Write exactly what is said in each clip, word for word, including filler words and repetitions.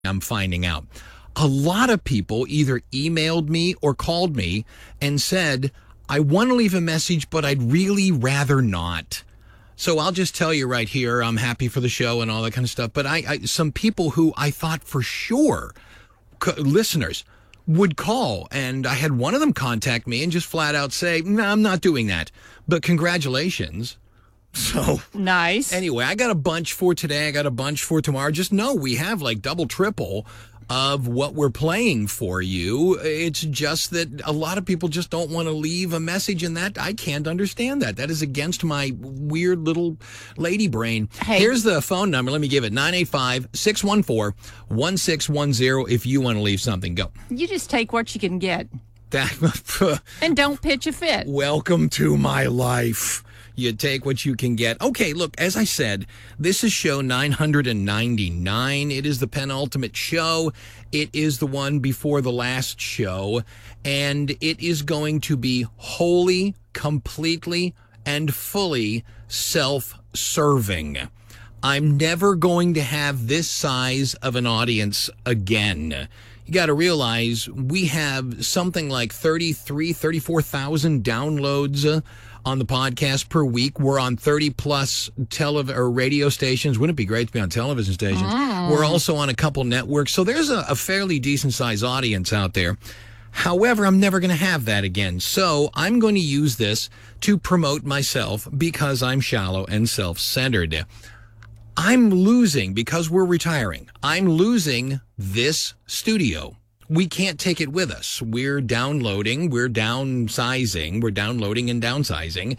I'm finding out. A lot of people either emailed me or called me and said, I want to leave a message, but I'd really rather not. So I'll just tell you right here, I'm happy for the show and all that kind of stuff. But I, I some people who I thought for sure, c- listeners, would call. And I had one of them contact me and just flat out say, no, I'm not doing that. But congratulations. So nice. Anyway, I got a bunch for today. I got a bunch for tomorrow. Just know we have like double, triple of what we're playing for you. It's just that a lot of people just don't want to leave a message, and that I can't understand that. That is against my weird little lady brain. Hey. Here's the phone number. Let me give it, nine eight five, six one four, one six one zero if you want to leave something. Go. You just take what you can get. That and don't pitch a fit. Welcome to my life. You take what you can get. Okay, look, as I said, this is show nine hundred ninety-nine. It is the penultimate show. It is the one before the last show. And it is going to be wholly, completely, and fully self-serving. I'm never going to have this size of an audience again. You got to realize we have something like thirty-three, thirty-four thousand downloads uh, on the podcast per week. We're on thirty plus tele- or radio stations. Wouldn't it be great to be on television stations? Oh. We're also on a couple networks. So there's a, a fairly decent sized audience out there. However, I'm never going to have that again. So I'm going to use this to promote myself because I'm shallow and self-centered. I'm losing, because we're retiring, I'm losing this studio. We can't take it with us. We're downloading, we're downsizing, we're downloading and downsizing,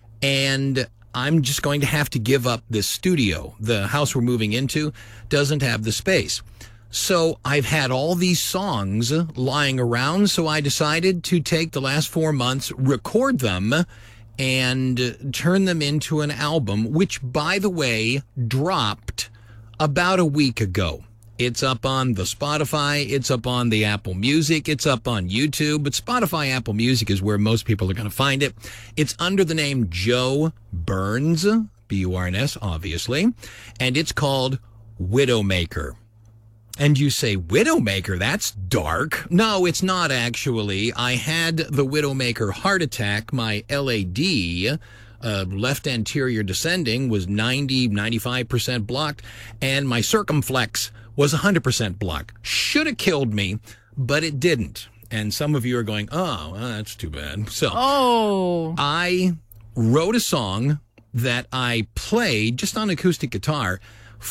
and I'm just going to have to give up this studio. The house we're moving into doesn't have the space. So I've had all these songs lying around, so I decided to take the last four months, record them, and turn them into an album, which, by the way, dropped about a week ago. It's up on the Spotify, it's up on the Apple Music, it's up on YouTube, but Spotify, Apple Music is where most people are going to find it. It's under the name Joe Burns, B U R N S, obviously, and it's called Widowmaker. And you say, Widowmaker, that's dark. No, it's not actually. I had the Widowmaker heart attack. My L A D, uh, left anterior descending, was ninety, ninety-five percent blocked, and my circumflex was one hundred percent blocked. Should have killed me, but it didn't. And some of you are going, oh, well, that's too bad. So oh. I wrote a song that I played just on acoustic guitar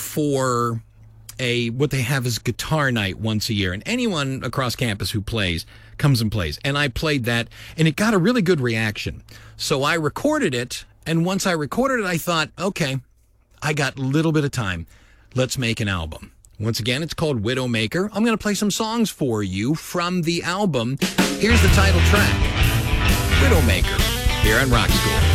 for a what they have is guitar night once a year, and anyone across campus who plays comes and plays. And I played that, and it got a really good reaction. So I recorded it, and once I recorded it, I thought, okay, I got a little bit of time. Let's make an album. Once again, it's called Widowmaker. I'm going to play some songs for you from the album. Here's the title track, Widowmaker, here on Rock School.